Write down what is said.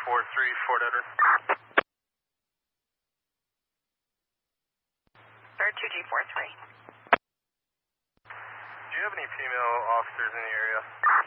Fort Edward. Bird 2G43. Do you have any female officers in the area?